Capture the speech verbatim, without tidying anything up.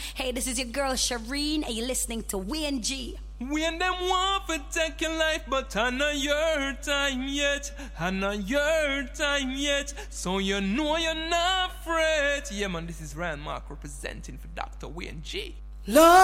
Hey, this is your girl Shireen, and you're listening to Wayne G. When them want to take your life, but I know your time yet. I know your time yet. So you know you're not afraid. Yeah, man, this is Ryan Mark representing for Doctor Wayne G. Love